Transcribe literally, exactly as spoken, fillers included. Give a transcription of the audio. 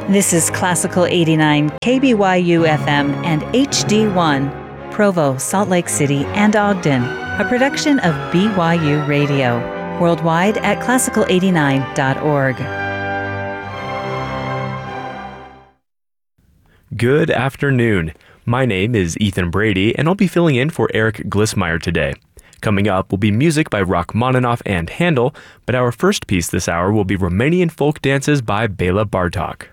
This is Classical eighty-nine, K B Y U F M and H D one, Provo, Salt Lake City, and Ogden, a production of B Y U Radio, worldwide at classical eighty-nine dot org. Good afternoon. My name is Ethan Brady, and I'll be filling in for Eric Glissmeyer today. Coming up will be music by Rachmaninoff and Handel, but our first piece this hour will be Romanian folk dances by Bela Bartok.